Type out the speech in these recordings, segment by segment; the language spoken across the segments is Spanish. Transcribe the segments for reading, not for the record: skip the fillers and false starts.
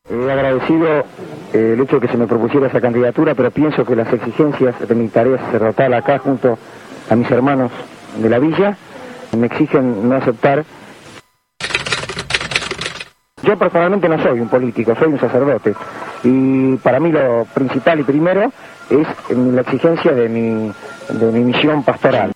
He agradecido el hecho de que se me propusiera esa candidatura, pero pienso que las exigencias de mi tarea sacerdotal acá junto a mis hermanos de la villa me exigen no aceptar. Yo personalmente no soy un político, soy un sacerdote, y para mí lo principal y primero es la exigencia de mi misión pastoral.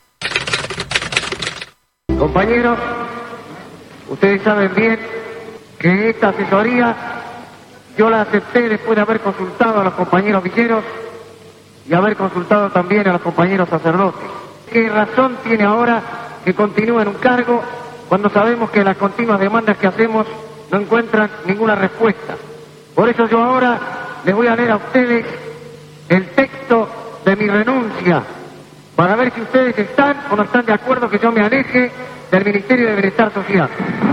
Compañeros, ustedes saben bien que esta asesoría yo la acepté después de haber consultado a los compañeros villeros y haber consultado también a los compañeros sacerdotes. ¿Qué razón tiene ahora que continúe en un cargo cuando sabemos que las continuas demandas que hacemos no encuentran ninguna respuesta? Por eso yo ahora les voy a leer a ustedes el texto de mi renuncia para ver si ustedes están o no están de acuerdo que yo me aleje del Ministerio de Bienestar Social.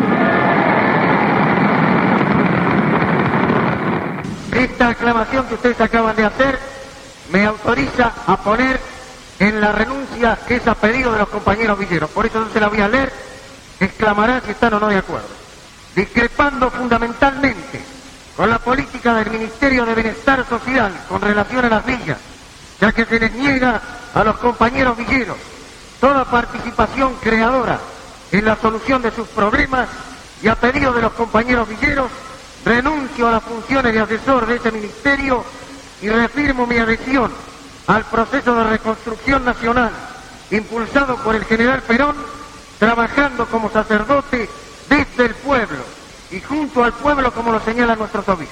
Esta aclamación que ustedes acaban de hacer me autoriza a poner en la renuncia que es a pedido de los compañeros villeros. Por eso no se la voy a leer, exclamarán si están o no de acuerdo. Discrepando fundamentalmente con la política del Ministerio de Bienestar Social con relación a las villas, ya que se les niega a los compañeros villeros toda participación creadora en la solución de sus problemas, y a pedido de los compañeros villeros renuncio a las funciones de asesor de ese ministerio y reafirmo mi adhesión al proceso de reconstrucción nacional impulsado por el general Perón, trabajando como sacerdote desde el pueblo y junto al pueblo, como lo señalan nuestros obispos.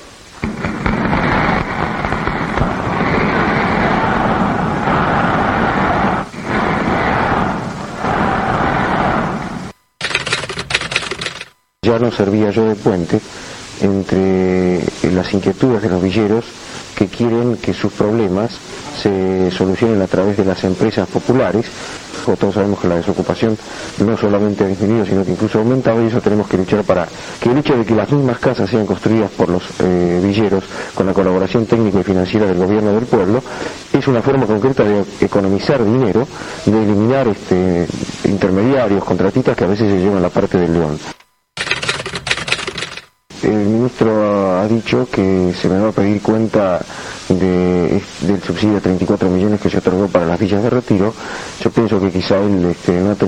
Ya no servía yo de puente entre las inquietudes de los villeros que quieren que sus problemas se solucionen a través de las empresas populares. Todos sabemos que la desocupación no solamente ha disminuido, sino que incluso ha aumentado, y eso tenemos que luchar para que el hecho de que las mismas casas sean construidas por los villeros con la colaboración técnica y financiera del gobierno del pueblo es una forma concreta de economizar dinero, de eliminar intermediarios, contratistas que a veces se llevan la parte del león. El ministro ha dicho que se me va a pedir cuenta del subsidio de 34 millones que se otorgó para las villas de retiro. Yo pienso que quizá él no ha